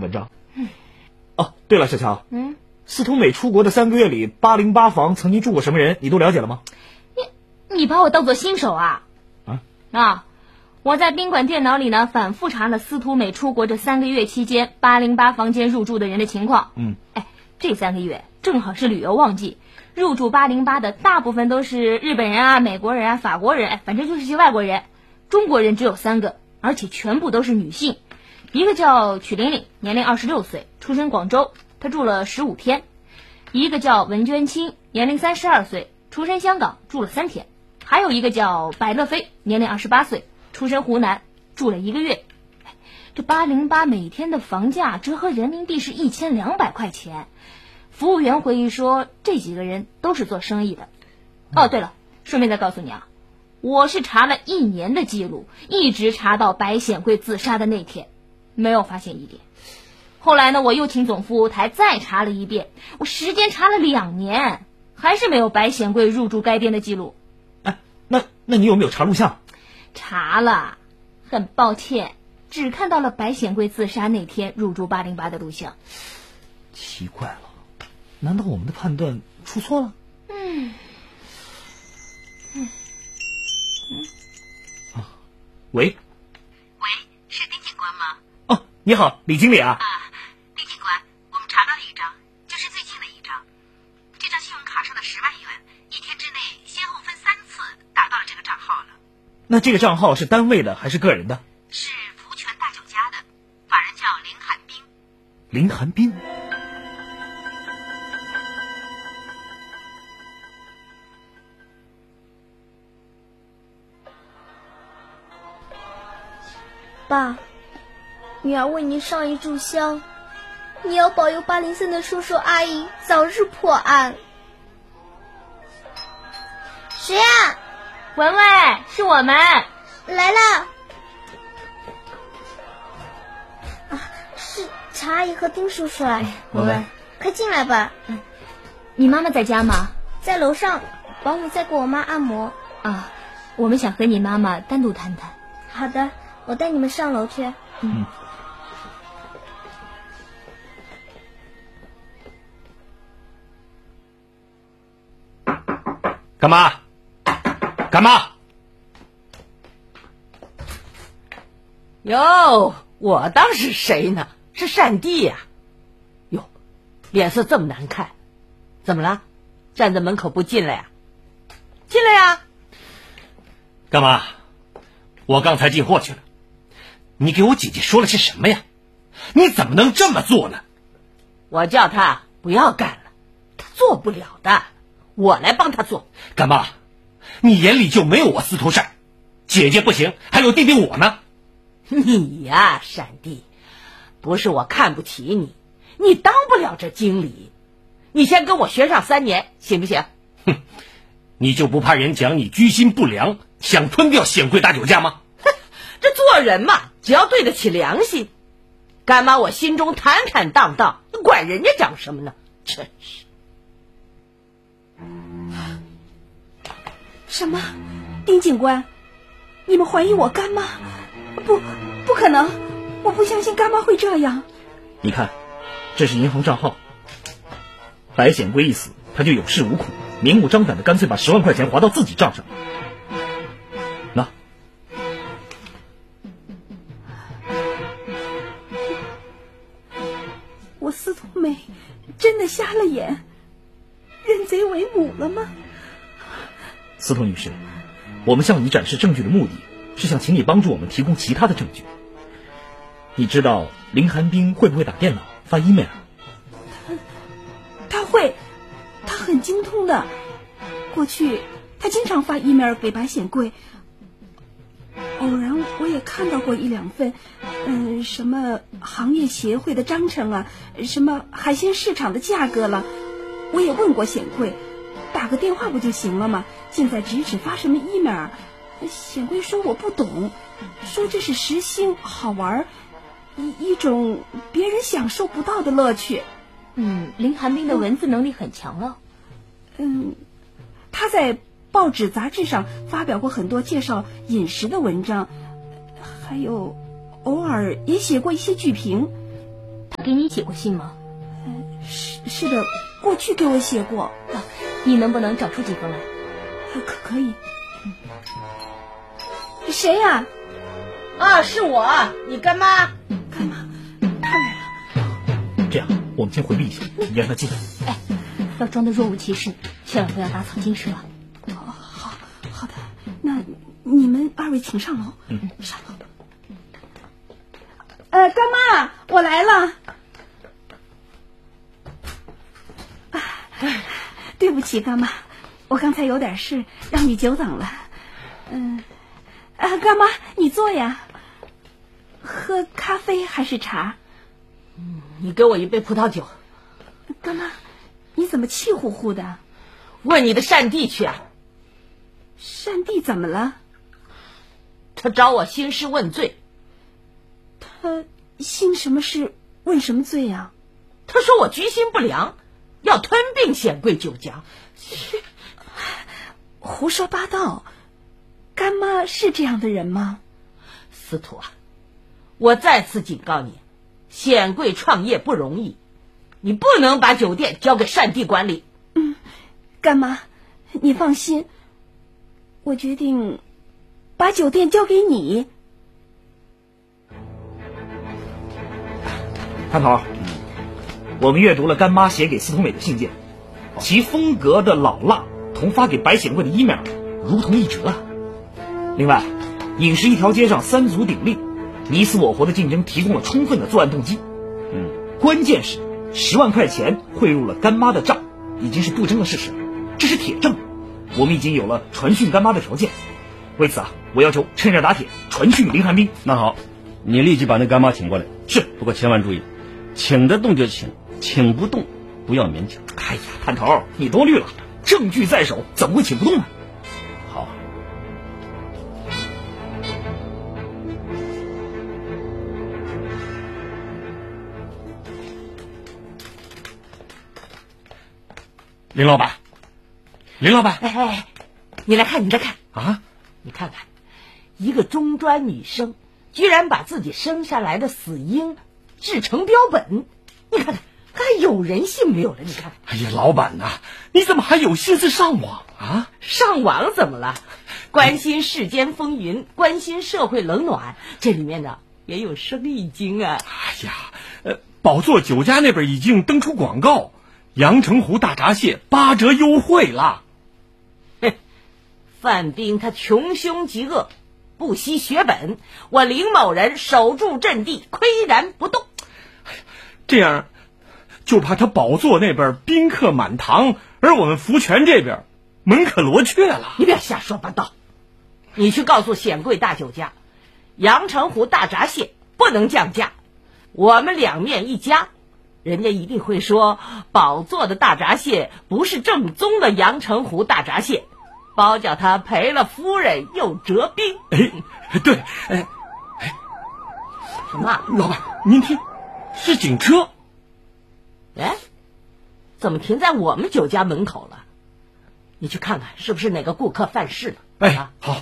文章。哦，对了，小乔，司徒美出国的3个月里，808房曾经住过什么人，你都了解了吗？ 你把我当作新手啊？我在宾馆电脑里呢反复查了司徒美出国这3个月期间808房间入住的人的情况。这3个月正好是旅游旺季，入住808的大部分都是日本人啊、美国人啊、法国人，反正就是些外国人。中国人只有3个，而且全部都是女性。一个叫曲玲玲，年龄26岁，出身广州，她住了15天。一个叫文娟清，年龄32岁，出身香港，住了3天。还有一个叫白乐飞，年龄28岁，出身湖南，住了1个月。这808每天的房价折合人民币是1200块钱。服务员回忆说，这几个人都是做生意的。对了，顺便再告诉你啊，我是查了1年的记录，一直查到白显贵自杀的那天，没有发现疑点。后来呢，我又请总服务台再查了一遍，我时间查了2年，还是没有白显贵入住该店的记录。 那你有没有查录像？ 查了，很抱歉，只看到了白显贵自杀那天入住808的录像。 奇怪了，难道我们的判断出错了？喂， 是丁警官吗？ 你好，李经理啊。 丁警官，我们查到了一张，就是最近的一张。这张信用卡上的10万元，一天之内先后分3次打到了这个账号了。 那这个账号是单位的还是个人的？ 是福泉大酒家的，法人叫林寒冰。 林寒冰？ 爸，女儿为您上一炷香，你要保佑803的叔叔阿姨早日破案。谁啊？ 文文，是我们来了。是查阿姨和丁叔叔啊。 文文， 快进来吧。 你妈妈在家吗？ 在楼上，保姆在给我妈按摩。 我们想和你妈妈单独谈谈。 好的，我带你们上楼去。 干嘛？干嘛？ 哟，我当是谁呢？是善弟呀。哟，脸色这么难看，怎么了？站在门口不进来呀？进来呀！ 干嘛？我刚才进货去了。你给我姐姐说了些什么呀？你怎么能这么做呢？ 我叫她不要干了，她做不了的，我来帮她做。 干妈，你眼里就没有我司徒善？姐姐不行，还有弟弟我呢。 你呀，善弟，不是我看不起你，你当不了这经理。你先跟我学上3年，行不行？ 哼，你就不怕人讲你居心不良，想吞掉显贵大酒家吗？ 这做人嘛，只要对得起良心。干妈我心中坦坦荡荡，管人家讲什么呢？真是。 什么？丁警官，你们怀疑我干妈？不可能，我不相信干妈会这样。 你看，这是银行账号。白显贵一死，他就有恃无恐，明目张胆的干脆把10万块钱划到自己账上。那我司徒美真的瞎了眼，认贼为母了吗？ 司徒女士，我们向你展示证据的目的是想请你帮助我们提供其他的证据。你知道林寒冰会不会打电脑发 email？ 他会，他很精通的。过去他经常发 email 给白显贵，偶然我也看到过1-2份，什么行业协会的章程啊，什么海鲜市场的价格了，我也问过显贵，打个电话不就行了吗？现在直指发什么 email？ 显贵说我不懂，说这是时兴好玩，一种别人享受不到的乐趣。 林寒冰的文字能力很强了。 他在报纸杂志上发表过很多介绍饮食的文章，还有偶尔也写过一些剧评。 他给你写过信吗？ 是的，过去给我写过。 你能不能找出几封来？ 可以。谁呀？ 是我，你干妈。 干妈，他来了。 这样，我们先回避一下，你让他进来。 要装得若无其事，千万不要打草惊蛇。 好的，那你们二位请上楼。上楼。干妈，我来了。对不起，干妈，我刚才有点事，让你久等了。干妈，你坐呀。喝咖啡还是茶？ 你给我一杯葡萄酒。 干妈，你怎么气呼呼的？ 问你的善弟去啊。 善弟怎么了？ 他找我兴师问罪。 他兴什么事问什么罪呀？ 他说我居心不良，要吞并显贵酒家。 胡说八道！干妈是这样的人吗？ 司徒啊，我再次警告你，显贵创业不容易，你不能把酒店交给善弟管理。 干妈，你放心，我决定把酒店交给你。 探头，我们阅读了干妈写给司徒美的信件，其风格的老辣同发给白显贵的email如同一辙。另外，饮食一条街上三足鼎立，你死我活的竞争提供了充分的作案动机。关键是10万块钱汇入了干妈的账，已经是不争的事实，这是铁证。我们已经有了传讯干妈的条件，为此我要求趁热打铁，传讯林寒冰。 那好，你立即把那干妈请过来。 是， 不过千万注意，请得动就请，请不动不要勉强。 哎呀，探头，你多虑了，证据在手，怎么会请不动呢？ 好。 林老板， 你来看啊！ 你看看，一个中专女生居然把自己生下来的死婴制成标本，你看看还有人性没有了？你看， 哎呀，老板呐，你怎么还有心思上网啊？ 上网怎么了？关心世间风云，关心社会冷暖，这里面呢也有生意经啊。 哎呀，宝座酒家那边已经登出广告，阳澄湖大闸蟹8折优惠了。 范冰他穷凶极恶，不惜血本，我林某人守住阵地，岿然不动。 这样就怕他宝座那边宾客满堂，而我们福泉这边门可罗雀了。 你别瞎说八道，你去告诉显贵大酒家，阳澄湖大闸蟹不能降价，我们两面一加，人家一定会说宝座的大闸蟹不是正宗的阳澄湖大闸蟹，包叫他赔了夫人又折兵。 对， 什么？ 老板，您听，是警车。 怎么停在我们酒家门口了？你去看看是不是哪个顾客犯事了。 好。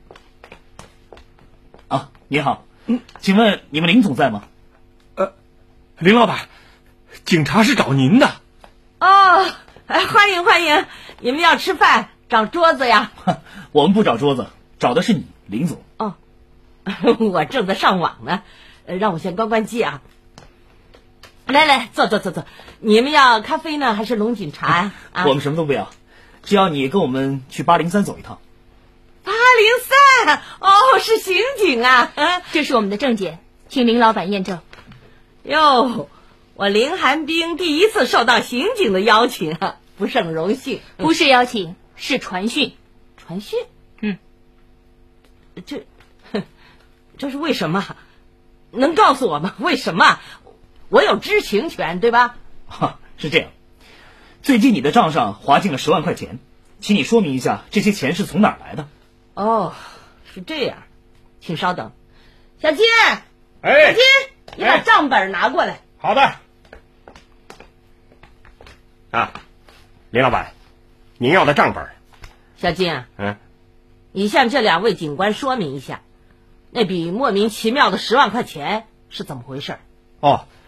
啊，您好，请问你们林总在吗？ 林老板，警察是找您的。 欢迎，你们要吃饭找桌子呀？ 我们不找桌子，找的是你，林总。 我正在上网呢，让我先关机啊。来，坐。你们要咖啡呢，还是龙井茶呀？ 我们什么都不要，只要你跟我们去803走一趟。 803？是刑警啊！ 这是我们的证件，请林老板验证。 哟，我林寒冰第一次受到刑警的邀请，不胜荣幸。 不是邀请，是传讯。 传讯？这是为什么？能告诉我吗？为什么？我有知情权，对吧？ 是这样，最近你的账上划进了10万块钱，请你说明一下这些钱是从哪儿来的。 是这样，请稍等。小金， 小金，你把账本拿过来。 好的。林老板，您要的账本。 小金，你向这2位警官说明一下，那笔莫名其妙的10万块钱是怎么回事？